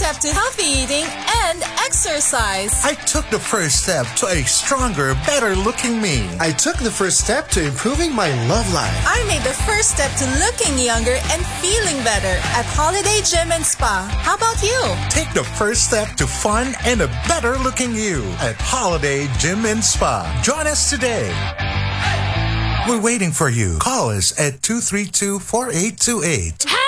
step to healthy eating and exercise. I took the first step to a stronger, better-looking me. I took the first step to improving my love life. I made the first step to looking younger and feeling better at Holiday Gym and Spa. How about you? Take the first step to fun and a better-looking you at Holiday Gym and Spa. Join us today. We're waiting for you. Call us at 232-4828.